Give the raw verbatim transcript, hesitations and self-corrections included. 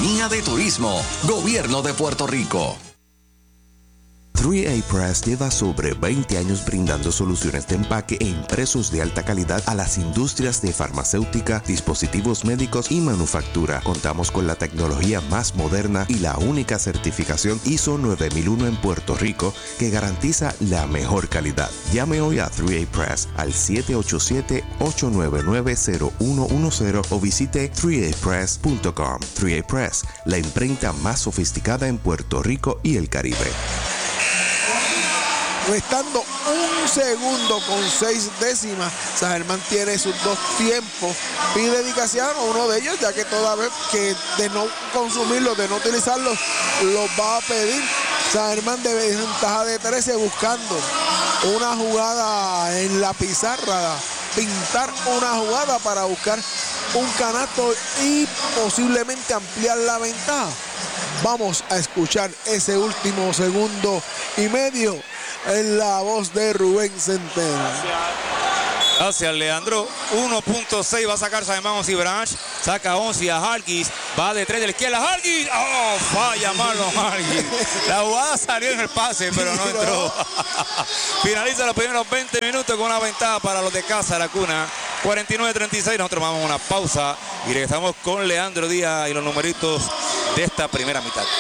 Compañía de Turismo, Gobierno de Puerto Rico. tres A Press lleva sobre veinte años brindando soluciones de empaque e impresos de alta calidad a las industrias de farmacéutica, dispositivos médicos y manufactura. Contamos con la tecnología más moderna y la única certificación I S O nueve mil uno en Puerto Rico que garantiza la mejor calidad. Llame hoy a tres A Press al siete ocho siete, ocho nueve nueve, cero uno uno cero o visite tres a press punto com. tres A Press, la imprenta más sofisticada en Puerto Rico y el Caribe. Restando un segundo con seis décimas, San Germán tiene sus dos tiempos. Pide dedicación a uno de ellos, ya que toda vez que de no consumirlos, de no utilizarlos, los va a pedir. San Germán de ventaja de trece, buscando una jugada en la pizarra, pintar una jugada para buscar un canasto y posiblemente ampliar la ventaja. Vamos a escuchar ese último segundo y medio en la voz de Rubén Centeno. Gracias, Gracias Leandro. uno punto seis va a sacar San Germán Onsi Branch. Saca Onsi a Hargis. Va de tres de la izquierda. Hargis. Oh, falla Marlon Hargis. La jugada salió en el pase, pero no entró. Finaliza los primeros veinte minutos con una ventaja para los de casa, la cuna. cuarenta y nueve a treinta y seis. Nosotros vamos a una pausa y regresamos con Leandro Díaz y los numeritos de esta primera mitad.